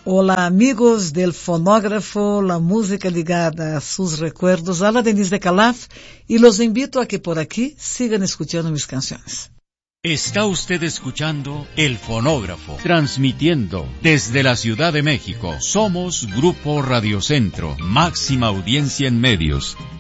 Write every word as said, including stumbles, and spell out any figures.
Hola amigos del fonógrafo, la música ligada a sus recuerdos. Habla Denise de Calaf y los invito a que por aquí sigan escuchando mis canciones. Está usted escuchando El Fonógrafo, transmitiendo desde la Ciudad de México. Somos Grupo Radio Centro, máxima audiencia en medios.